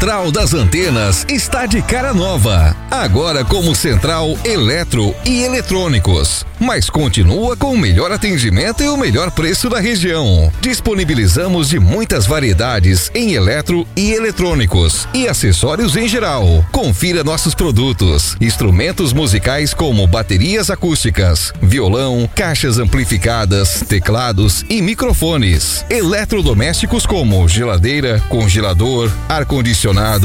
Central das Antenas está de cara nova, agora como Central Eletro e Eletrônicos, mas continua com o melhor atendimento e o melhor preço da região. Disponibilizamos de muitas variedades em eletro e eletrônicos e acessórios em geral. Confira nossos produtos: instrumentos musicais como baterias acústicas, violão, caixas amplificadas, teclados e microfones. Eletrodomésticos como geladeira, congelador, ar-condicionado,